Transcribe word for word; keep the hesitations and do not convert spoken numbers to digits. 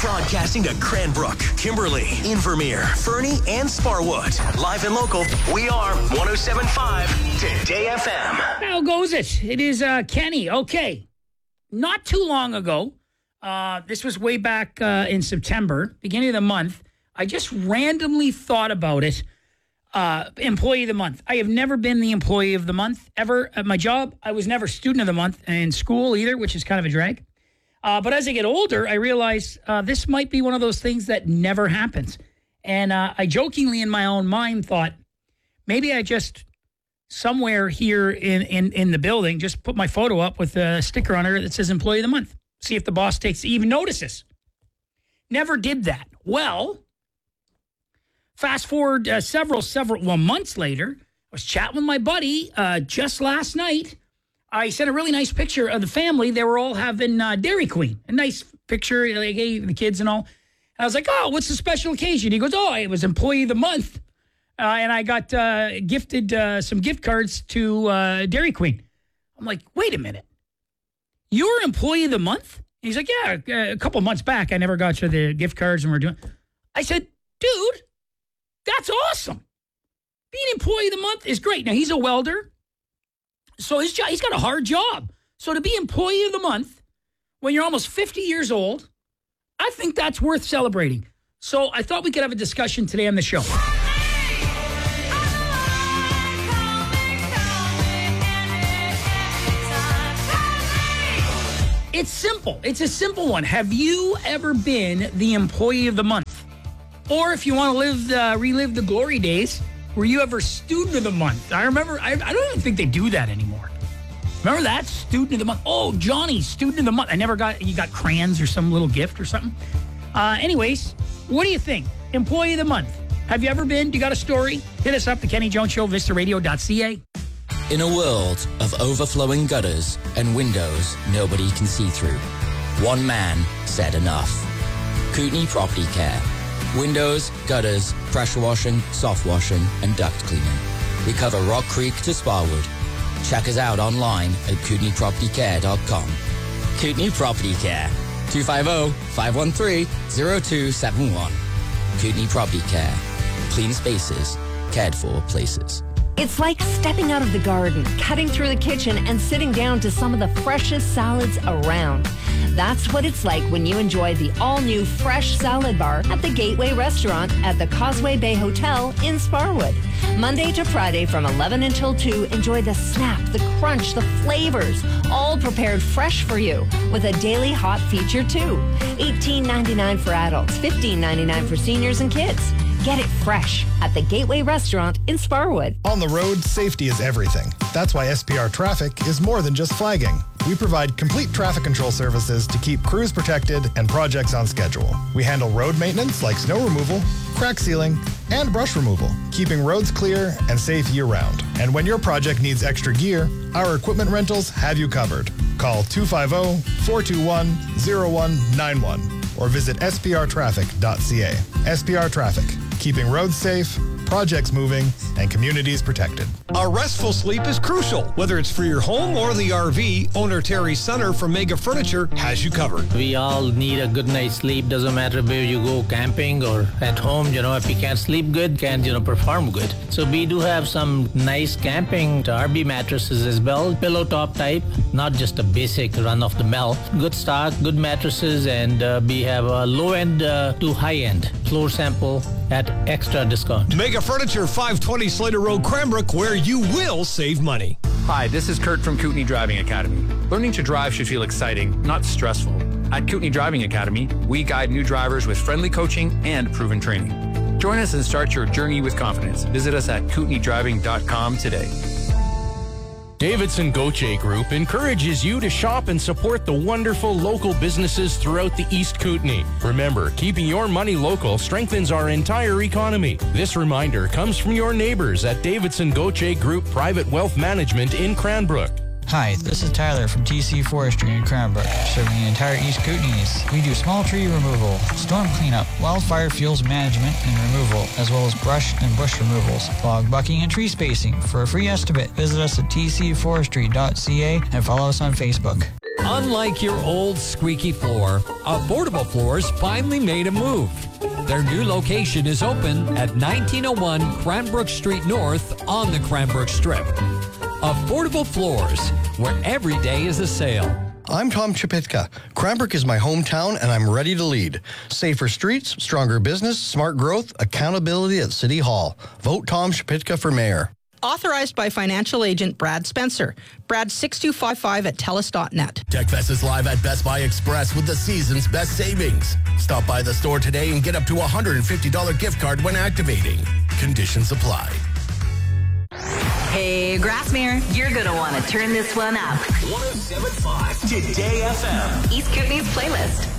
Broadcasting to Cranbrook, Kimberly, Invermere, Fernie, and Sparwood. Live and local, we are one oh seven point five Today F M. How goes it? It is uh, Kenny. Okay. Not too long ago, uh, this was way back uh, in September, beginning of the month, I just randomly thought about it. Uh, employee of the month. I have never been the employee of the month ever at my job. I was never student of the month in school either, which is kind of a drag. Uh, but as I get older, I realize uh, this might be one of those things that never happens. And uh, I jokingly in my own mind thought, maybe I just somewhere here in, in, in the building, just put my photo up with a sticker on it that says employee of the month. See if the boss takes even notices. Never did that. Well, fast forward uh, several, several well, months later, I was chatting with my buddy uh, just last night. I sent a really nice picture of the family. They were all having uh, Dairy Queen. A nice picture, like, hey, the kids and all. And I was like, oh, what's the special occasion? He goes, oh, it was employee of the month. Uh, and I got uh, gifted uh, some gift cards to uh, Dairy Queen. I'm like, wait a minute. You're employee of the month? And he's like, yeah, a couple months back, I never got you the gift cards and we're doing. I said, dude, that's awesome. Being employee of the month is great. Now, he's a welder. So his job, he's got a hard job. So to be employee of the month when you're almost fifty years old, I think that's worth celebrating. So I thought we could have a discussion today on the show. It's simple. It's a simple one. Have you ever been the employee of the month? Or if you want to live the, relive the glory days, were you ever student of the month? I remember, I, I don't even think they do that anymore. Remember that? Student of the month. Oh, Johnny, student of the month. I never got, you got crayons or some little gift or something. Uh, anyways, what do you think? Employee of the month. Have you ever been? You got a story? Hit us up, The Kenny Jones Show, vista radio dot c a. In a world of overflowing gutters and windows nobody can see through, one man said enough. Kootenai Property Care. Windows, gutters, pressure washing, soft washing, and duct cleaning. We cover Rock Creek to Sparwood. Check us out online at kootenai property care dot com. Kootenai Property Care. two five zero, five one three, zero two seven one. Kootenai Property Care. Clean spaces, cared for places. It's like stepping out of the garden, cutting through the kitchen, and sitting down to some of the freshest salads around. That's what it's like when you enjoy the all-new Fresh Salad Bar at the Gateway Restaurant at the Causeway Bay Hotel in Sparwood. Monday to Friday from eleven until two, enjoy the snap, the crunch, the flavors, all prepared fresh for you with a daily hot feature too. eighteen ninety-nine for adults, fifteen ninety-nine for seniors and kids. Get it fresh at the Gateway Restaurant in Sparwood. On the road, safety is everything. That's why S P R Traffic is more than just flagging. We provide complete traffic control services to keep crews protected and projects on schedule. We handle road maintenance like snow removal, crack sealing, and brush removal, keeping roads clear and safe year-round. And when your project needs extra gear, our equipment rentals have you covered. Call two five zero, four two one, zero one nine one or visit s p r traffic dot c a. S P R Traffic, keeping roads safe, projects moving, and communities protected. A restful sleep is crucial. Whether it's for your home or the R V, owner Terry Sunner from Mega Furniture has you covered. We all need a good night's sleep. Doesn't matter where you go, camping or at home. You know, if you can't sleep good, can't, you know, perform good. So we do have some nice camping R V mattresses as well. Pillow top type, not just a basic run-of-the-mill. Good stock, good mattresses, and uh, we have a low-end uh, to high-end floor sample at extra discount. Mega Furniture, five twenty Slater Road, Cranbrook, where you will save money. Hi, this is Kurt from Kootenai Driving Academy. Learning to drive should feel exciting, not stressful. At Kootenai Driving Academy, we guide new drivers with friendly coaching and proven training. Join us and start your journey with confidence. Visit us at kootenai driving dot com today. Davidson Gauthier Group encourages you to shop and support the wonderful local businesses throughout the East Kootenai. Remember, keeping your money local strengthens our entire economy. This reminder comes from your neighbors at Davidson Gauthier Group Private Wealth Management in Cranbrook. Hi, this is Tyler from T C Forestry in Cranbrook, serving the entire East Kootenays. We do small tree removal, storm cleanup, wildfire fuels management and removal, as well as brush and bush removals, log bucking and tree spacing. For a free estimate, visit us at t c forestry dot c a and follow us on Facebook. Unlike your old squeaky floor, Affordable Floors finally made a move. Their new location is open at nineteen oh one Cranbrook Street North on the Cranbrook Strip. Affordable Floors, where every day is a sale. I'm Tom Chapitka. Cranbrook is my hometown, and I'm ready to lead. Safer streets, stronger business, smart growth, accountability at City Hall. Vote Tom Chapitka for mayor. Authorized by financial agent Brad Spencer. Brad six two five five at telus dot net. TechFest is live at Best Buy Express with the season's best savings. Stop by the store today and get up to a one hundred fifty dollars gift card when activating. Conditions apply. Hey, Grassmere, you're going to want to turn this one up. one oh seven point five Today F M. East Kootenay's playlist.